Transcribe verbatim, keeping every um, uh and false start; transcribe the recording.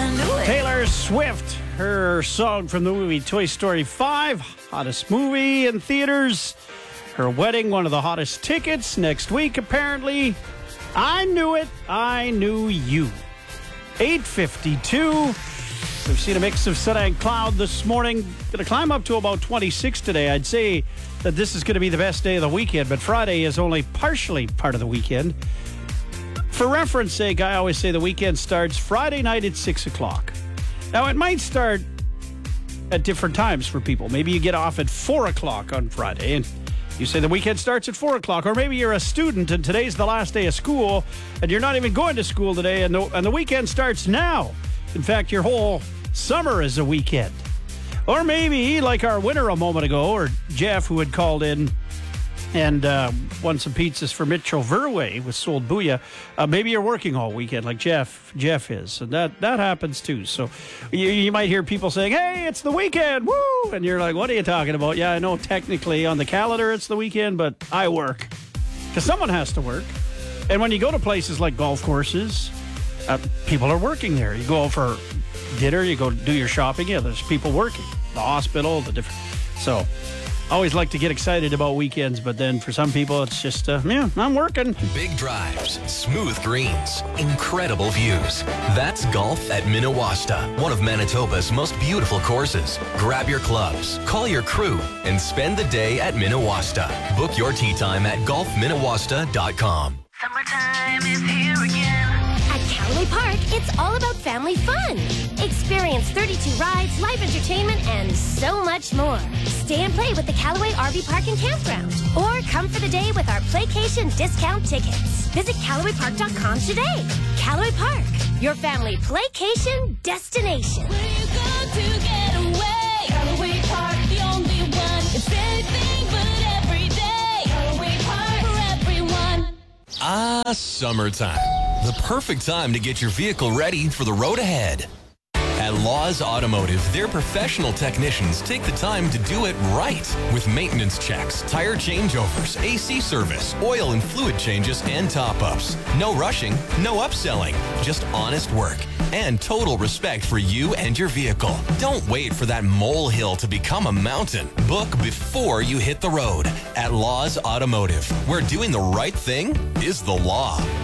I knew it. Taylor Swift, her song from the movie Toy Story five, hottest movie in theaters. Her wedding, one of the hottest tickets next week, apparently. I knew it. I knew you. eight fifty-two. We've seen a mix of sun and cloud this morning. Going to climb up to about twenty-six today. I'd say that this is going to be the best day of the weekend, but Friday is only partially part of the weekend. For reference sake, I always say the weekend starts Friday night at six o'clock. Now, it might start at different times for people. Maybe you get off at four o'clock on Friday, and you say the weekend starts at four o'clock. Or maybe you're a student, and today's the last day of school, and you're not even going to school today, and the, and the weekend starts now. In fact, your whole summer is a weekend. Or maybe, like our winner a moment ago, or Jeff, who had called in and uh, won some pizzas for Mitchell Verway with Sold Booyah. Uh, maybe you're working all weekend like Jeff Jeff is, and that, that happens too. So you, you might hear people saying, hey, it's the weekend, woo! And you're like, what are you talking about? Yeah, I know technically on the calendar it's the weekend, but I work. Because someone has to work. And when you go to places like golf courses, uh, people are working there. You go for dinner, you go do your shopping, yeah, there's people working. The hospital, the different... So... always like to get excited about weekends, but then for some people, it's just, uh, yeah, I'm working. Big drives, smooth greens, incredible views. That's golf at Minawasta, one of Manitoba's most beautiful courses. Grab your clubs, call your crew, and spend the day at Minawasta. Book your tee time at golf minawasta dot com. Summertime is here again. At Callaway Park, it's all about family fun. Experience thirty-two rides, live entertainment, and so much more. Stay and play with the Callaway R V Park and Campground. Or come for the day with our Playcation discount tickets. Visit Callaway Park dot com today. Callaway Park, your family playcation destination. Where you go to get away? Callaway Park, the only one. It's anything but every day. Callaway Park for everyone. Ah, summertime. The perfect time to get your vehicle ready for the road ahead. At Laws Automotive, their professional technicians take the time to do it right with maintenance checks, tire changeovers, A C service, oil and fluid changes, and top-ups. No rushing, no upselling, just honest work and total respect for you and your vehicle. Don't wait for that molehill to become a mountain. Book before you hit the road at Laws Automotive, where doing the right thing is the law.